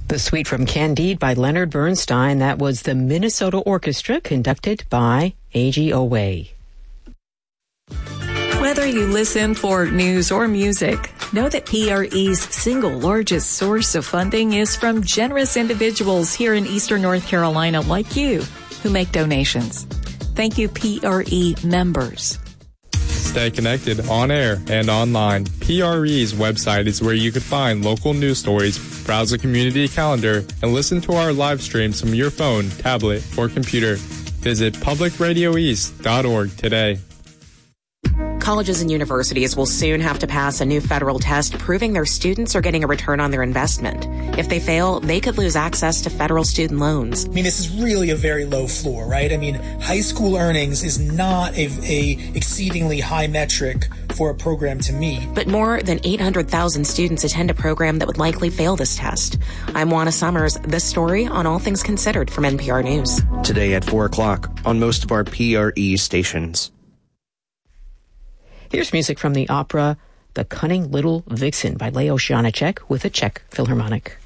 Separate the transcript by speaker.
Speaker 1: The Suite from Candide by Leonard Bernstein. That was the Minnesota Orchestra conducted by AGOA.
Speaker 2: Whether you listen for news or music, know that PRE's single largest source of funding is from generous individuals here in Eastern North Carolina like you who make donations. Thank you, PRE members.
Speaker 3: Stay connected on air and online. PRE's website is where you can find local news stories, browse a community calendar, and listen to our live streams from your phone, tablet, or computer. Visit publicradioeast.org today.
Speaker 4: Colleges and universities will soon have to pass a new federal test proving their students are getting a return on their investment. If they fail, they could lose access to federal student loans.
Speaker 5: I mean, this is really a very low floor, right? I mean, high school earnings is not a exceedingly high metric for a program to meet.
Speaker 4: But more than 800,000 students attend a program that would likely fail this test. I'm Juana Summers. This story on All Things Considered from NPR News.
Speaker 6: Today at 4 o'clock on most of our PRE stations.
Speaker 1: Here's music from the opera The Cunning Little Vixen by Leo Janáček with the Czech Philharmonic.